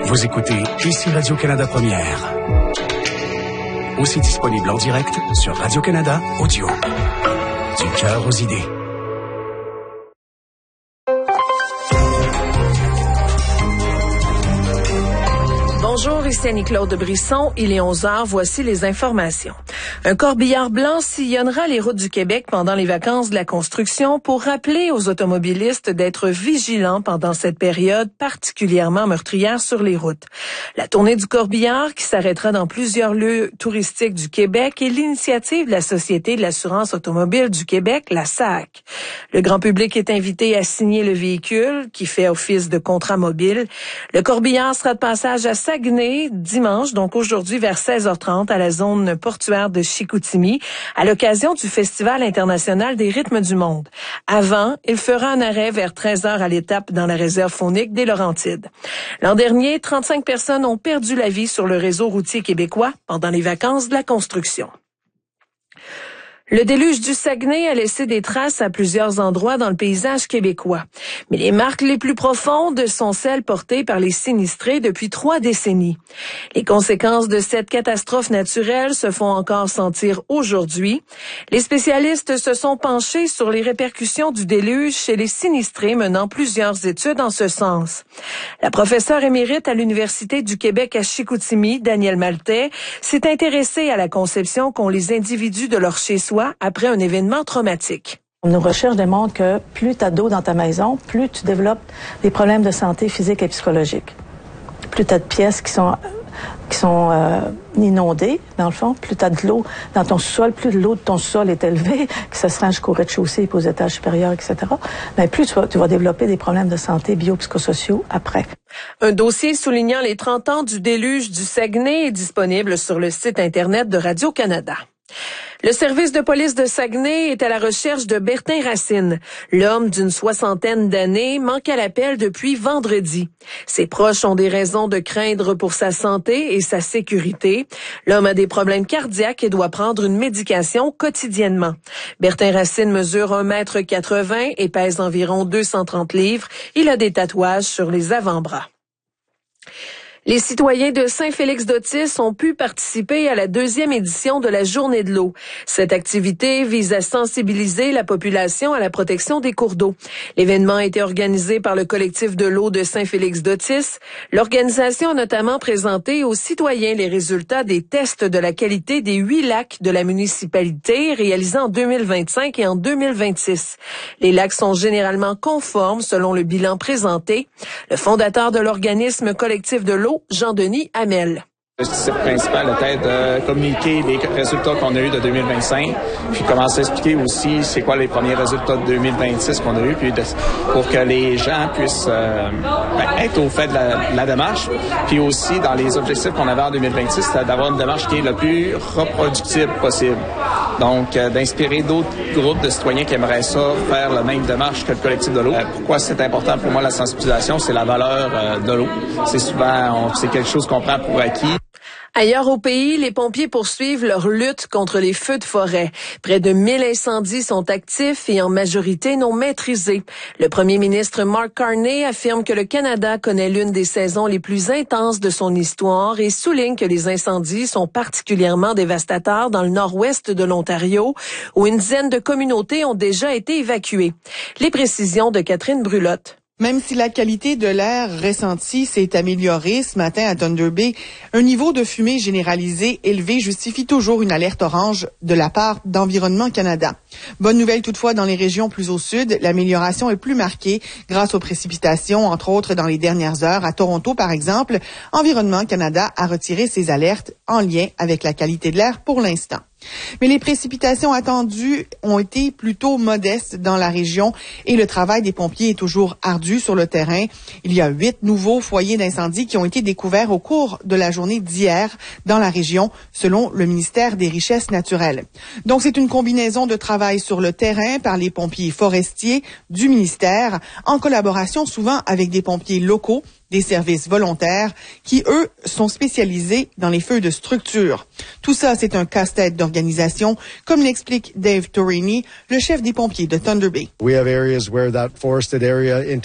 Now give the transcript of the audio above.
Vous écoutez ici Radio-Canada Première. Aussi disponible en direct sur Radio-Canada Audio. Du cœur aux idées. Bonjour, ici Annie-Claude Brisson. Il est 11h. Voici les informations. Un corbillard blanc sillonnera les routes du Québec pendant les vacances de la construction pour rappeler aux automobilistes d'être vigilants pendant cette période particulièrement meurtrière sur les routes. La tournée du corbillard, qui s'arrêtera dans plusieurs lieux touristiques du Québec, est l'initiative de la Société de l'assurance automobile du Québec, la SAAQ. Le grand public est invité à signer le véhicule qui fait office de contrat mobile. Le corbillard sera de passage à Saguenay dimanche, donc aujourd'hui vers 16h30 à la zone portuaire de Chicoutimi, à l'occasion du Festival international des rythmes du monde. Avant, il fera un arrêt vers 13h à l'étape dans la réserve faunique des Laurentides. L'an dernier, 35 personnes ont perdu la vie sur le réseau routier québécois pendant les vacances de la construction. Le déluge du Saguenay a laissé des traces à plusieurs endroits dans le paysage québécois. Mais les marques les plus profondes sont celles portées par les sinistrés depuis 3 décennies. Les conséquences de cette catastrophe naturelle se font encore sentir aujourd'hui. Les spécialistes se sont penchés sur les répercussions du déluge chez les sinistrés, menant plusieurs études en ce sens. La professeure émérite à l'Université du Québec à Chicoutimi, Danielle Maltais, s'est intéressée à la conception qu'ont les individus de leur chez-soi après un événement traumatique. Nos recherches démontrent que plus tu as d'eau dans ta maison, plus tu développes des problèmes de santé physique et psychologique. Plus tu as de pièces qui sont inondées, dans le fond, plus tu as de l'eau dans ton sous-sol, plus l'eau de ton sous-sol est élevée, que ça se rend jusqu'au rez-de-chaussée et aux étages supérieurs, etc., mais plus tu vas développer des problèmes de santé biopsychosociaux après. Un dossier soulignant les 30 ans du déluge du Saguenay est disponible sur le site Internet de Radio-Canada. Le service de police de Saguenay est à la recherche de Bertin Racine. L'homme d'une 60aine d'années manque à l'appel depuis vendredi. Ses proches ont des raisons de craindre pour sa santé et sa sécurité. L'homme a des problèmes cardiaques et doit prendre une médication quotidiennement. Bertin Racine mesure 1,80 m et pèse environ 230 livres. Il a des tatouages sur les avant-bras. Les citoyens de Saint-Félix-d'Otis ont pu participer à la 2e édition de la Journée de l'eau. Cette activité vise à sensibiliser la population à la protection des cours d'eau. L'événement a été organisé par le collectif de l'eau de Saint-Félix-d'Otis. L'organisation a notamment présenté aux citoyens les résultats des tests de la qualité des 8 lacs de la municipalité réalisés en 2025 et en 2026. Les lacs sont généralement conformes selon le bilan présenté. Le fondateur de l'organisme collectif de l'eau, Jean-Denis Hamel. Le type principal était de communiquer les résultats qu'on a eus de 2025, puis commencer à expliquer aussi c'est quoi les premiers résultats de 2026 qu'on a eus, puis pour que les gens puissent être au fait de la démarche. Puis aussi, dans les objectifs qu'on avait en 2026, c'était d'avoir une démarche qui est le plus reproductible possible. Donc, d'inspirer d'autres groupes de citoyens qui aimeraient ça, faire la même démarche que le collectif de l'eau. Pourquoi c'est important pour moi la sensibilisation? C'est la valeur de l'eau. C'est quelque chose qu'on prend pour acquis. Ailleurs au pays, les pompiers poursuivent leur lutte contre les feux de forêt. Près de 1000 incendies sont actifs et en majorité non maîtrisés. Le premier ministre Mark Carney affirme que le Canada connaît l'une des saisons les plus intenses de son histoire et souligne que les incendies sont particulièrement dévastateurs dans le nord-ouest de l'Ontario, où une dizaine de communautés ont déjà été évacuées. Les précisions de Catherine Brulotte. Même si la qualité de l'air ressenti s'est améliorée ce matin à Thunder Bay, un niveau de fumée généralisé élevé justifie toujours une alerte orange de la part d'Environnement Canada. Bonne nouvelle toutefois dans les régions plus au sud, l'amélioration est plus marquée grâce aux précipitations, entre autres dans les dernières heures. À Toronto, par exemple, Environnement Canada a retiré ses alertes en lien avec la qualité de l'air pour l'instant. Mais les précipitations attendues ont été plutôt modestes dans la région et le travail des pompiers est toujours ardu sur le terrain. Il y a 8 nouveaux foyers d'incendie qui ont été découverts au cours de la journée d'hier dans la région, selon le ministère des Richesses naturelles. Donc, c'est une combinaison de travail sur le terrain par les pompiers forestiers du ministère, en collaboration souvent avec des pompiers locaux, des services volontaires qui, eux, sont spécialisés dans les feux de structure. Tout ça, c'est un casse-tête d'organisation, comme l'explique Dave Torini, le chef des pompiers de Thunder Bay. We have areas where that forested area